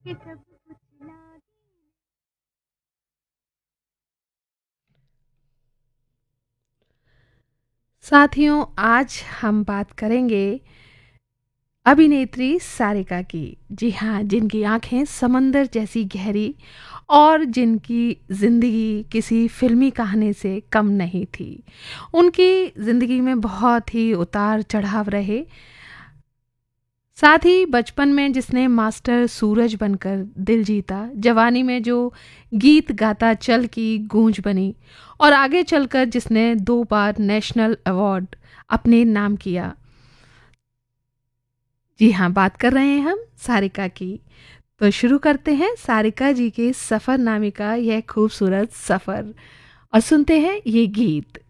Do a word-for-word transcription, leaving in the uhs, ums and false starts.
ये सब कुछ लागे। साथियों, आज हम बात करेंगे अभिनेत्री सारिका की। जी हाँ, जिनकी आंखें समंदर जैसी गहरी और जिनकी ज़िंदगी किसी फिल्मी कहानी से कम नहीं थी। उनकी ज़िंदगी में बहुत ही उतार चढ़ाव रहे। साथ ही बचपन में जिसने मास्टर सूरज बनकर दिल जीता, जवानी में जो गीत गाता चल की गूंज बनी, और आगे चलकर जिसने दो बार नेशनल अवार्ड अपने नाम किया। जी हाँ, बात कर रहे हैं हम सारिका की। तो शुरू करते हैं सारिका जी के सफ़र नामिका यह खूबसूरत सफ़र और सुनते हैं ये गीत।